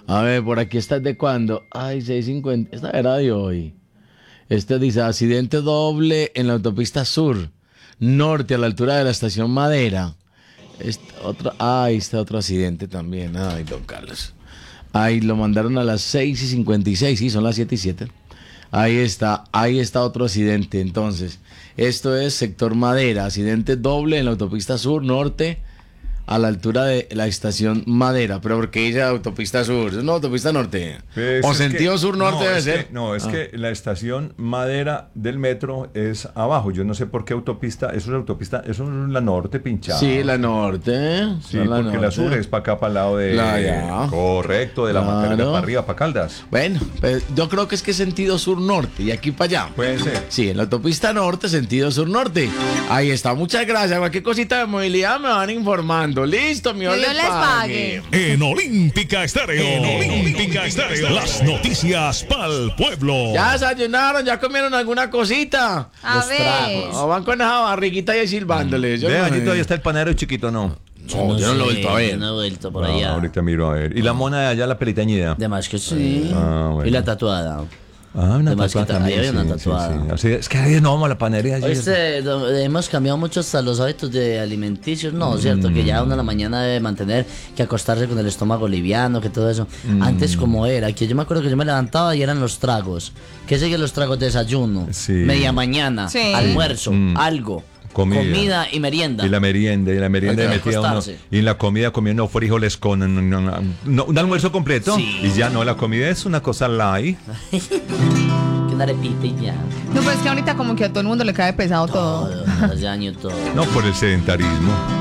A ver, por aquí está de cuándo. Ay, 6:50. Esta era de hoy. Este dice, accidente doble en la autopista sur, norte, a la altura de la estación Madera. Está otro accidente también. Ay, don Carlos. Ahí lo mandaron a las 6:56. Sí, son las 7:07. Ahí está otro accidente. Entonces, esto es sector Madera, accidente doble en la autopista sur, norte, a la altura de la estación Madera. Pero ¿por qué dice autopista sur? ¿Es una autopista norte? Pues o sentido sur-norte debe ser. Es que la estación Madera del metro es abajo. Yo no sé por qué autopista, eso es la norte pinchada. Sí, la norte. Sí, porque la sur es para acá, para el lado de... Correcto, de la Macarena para arriba, para Caldas. Bueno, pues yo creo que es sentido sur-norte y aquí para allá. Puede ser. Sí, en la autopista norte, sentido sur-norte. Ahí está, muchas gracias. Cualquier cosita de movilidad me van informando. Listo, mi Que Dios les pague. En Olímpica Estéreo. Las noticias pa'l pueblo. ¿Ya desayunaron? ¿Ya comieron alguna cosita? A ver. O van con esa barriguita ahí silbándoles. Ve, allí todavía está el panadero chiquito, ¿no? No, yo no lo he vuelto a ver. No he vuelto por allá. Ahorita miro a ver. ¿Y la mona de allá, la pelitañida? De más que sí. Bueno. Y la tatuada. Una Además tatuada que también, ahí hay una sí, tatuada. sí. Así es que ahí no vamos a la panadería. Hemos cambiado mucho hasta los hábitos de alimenticios, ¿no? ¿Cierto? Que ya uno a la mañana debe mantener que acostarse con el estómago liviano, que todo eso. Antes como era, que yo me acuerdo que yo me levantaba y eran los tragos. ¿Qué siguen los tragos? Desayuno, Sí. media mañana, Sí. almuerzo, algo. Comida y merienda. Y la merienda Antes de metía uno. acostarse. Y en la comida comía unos frijoles con un almuerzo completo. Sí. Y ya no, la comida es una cosa light. Que una arepita y ya. No, pues es que ahorita como que a todo el mundo le cae pesado todo. Todo, hace año todo. No por el sedentarismo.